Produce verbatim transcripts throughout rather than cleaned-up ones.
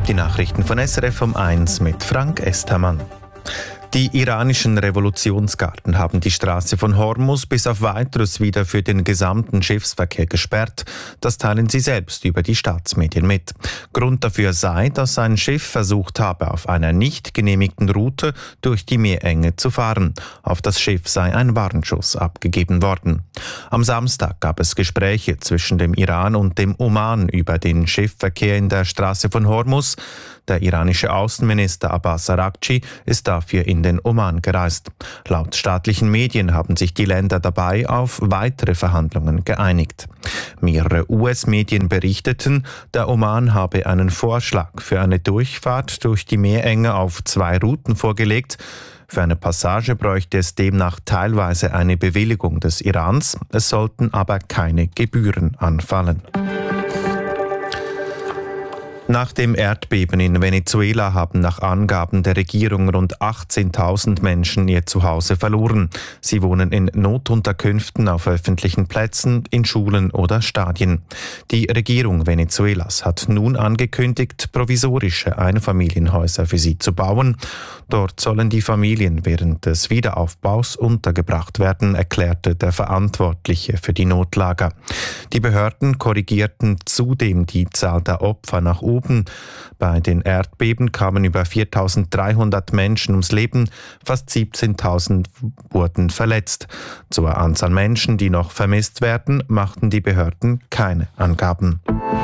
Die Nachrichten von S R F um eins mit Frank Estermann. Die iranischen Revolutionsgarden haben die Straße von Hormuz bis auf Weiteres wieder für den gesamten Schiffsverkehr gesperrt. Das teilen sie selbst über die Staatsmedien mit. Grund dafür sei, dass ein Schiff versucht habe, auf einer nicht genehmigten Route durch die Meerenge zu fahren. Auf das Schiff sei ein Warnschuss abgegeben worden. Am Samstag gab es Gespräche zwischen dem Iran und dem Oman über den Schiffsverkehr in der Straße von Hormuz. Der iranische Außenminister Abbas Araghchi ist dafür in den Oman gereist. Laut staatlichen Medien haben sich die Länder dabei auf weitere Verhandlungen geeinigt. Mehrere U S-Medien berichteten, der Oman habe einen Vorschlag für eine Durchfahrt durch die Meerenge auf zwei Routen vorgelegt. Für eine Passage bräuchte es demnach teilweise eine Bewilligung des Irans. Es sollten aber keine Gebühren anfallen. Nach dem Erdbeben in Venezuela haben nach Angaben der Regierung rund achtzehntausend Menschen ihr Zuhause verloren. Sie wohnen in Notunterkünften auf öffentlichen Plätzen, in Schulen oder Stadien. Die Regierung Venezuelas hat nun angekündigt, provisorische Einfamilienhäuser für sie zu bauen. Dort sollen die Familien während des Wiederaufbaus untergebracht werden, erklärte der Verantwortliche für die Notlager. Die Behörden korrigierten zudem die Zahl der Opfer nach oben. Bei den Erdbeben kamen über viertausenddreihundert Menschen ums Leben, fast siebzehntausend wurden verletzt. Zur Anzahl Menschen, die noch vermisst werden, machten die Behörden keine Angaben.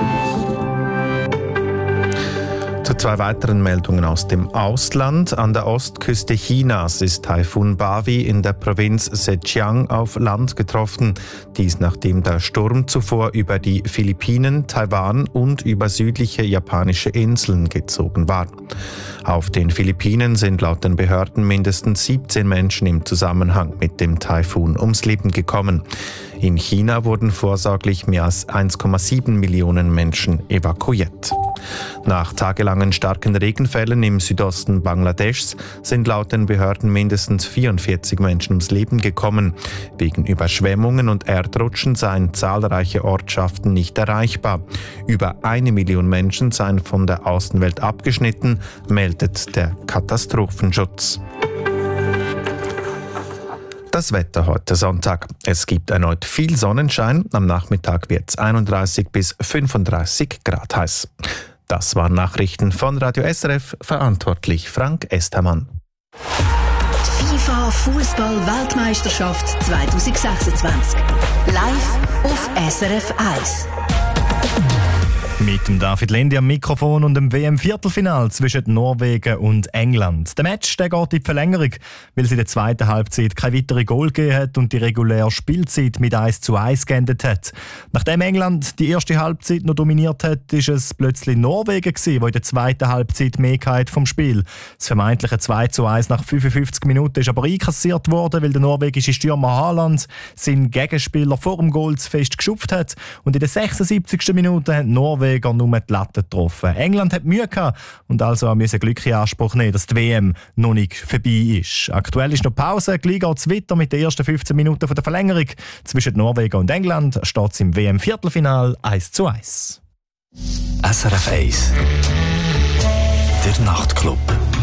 Zu zwei weiteren Meldungen aus dem Ausland. An der Ostküste Chinas ist Taifun Bavi in der Provinz Zhejiang auf Land getroffen. Dies nachdem der Sturm zuvor über die Philippinen, Taiwan und über südliche japanische Inseln gezogen war. Auf den Philippinen sind laut den Behörden mindestens siebzehn Menschen im Zusammenhang mit dem Taifun ums Leben gekommen. In China wurden vorsorglich mehr als eins Komma sieben Millionen Menschen evakuiert. Nach tagelangen starken Regenfällen im Südosten Bangladeschs sind laut den Behörden mindestens vierundvierzig Menschen ums Leben gekommen. Wegen Überschwemmungen und Erdrutschen seien zahlreiche Ortschaften nicht erreichbar. Über eine Million Menschen seien von der Außenwelt abgeschnitten, meldet der Katastrophenschutz. Das Wetter heute Sonntag. Es gibt erneut viel Sonnenschein. Am Nachmittag wird es einunddreißig bis fünfunddreißig Grad heiß. Das waren Nachrichten von Radio S R F, verantwortlich Frank Estermann. FIFA Fußball-Weltmeisterschaft zwanzig sechsundzwanzig. Live auf S R F eins. Mit dem David Lendi am Mikrofon und dem W M-Viertelfinal zwischen Norwegen und England. Der Match der geht in die Verlängerung, weil es in der zweiten Halbzeit kein weiteres Goal gegeben hat und die reguläre Spielzeit mit eins zu eins geendet hat. Nachdem England die erste Halbzeit noch dominiert hat, ist es plötzlich Norwegen gewesen, wo in der zweiten Halbzeit mehr hatte vom Spiel. Das vermeintliche zwei zu eins nach fünfundfünfzig Minuten ist aber einkassiert worden, weil der norwegische Stürmer Haaland seinen Gegenspieler vor dem Goal zu fest geschupft hat. Und in der sechsundsiebzigsten Minute hat Norwegen nur die Latte getroffen. England hat Mühe gehabt und also müssen Glück in Anspruch nehmen, dass die W M noch nicht vorbei ist. Aktuell ist noch Pause. Gleich geht es weiter mit den ersten fünfzehn Minuten der Verlängerung. Zwischen Norwegen und England steht es im W M-Viertelfinal eins zu eins. S R F eins. Der Nachtclub.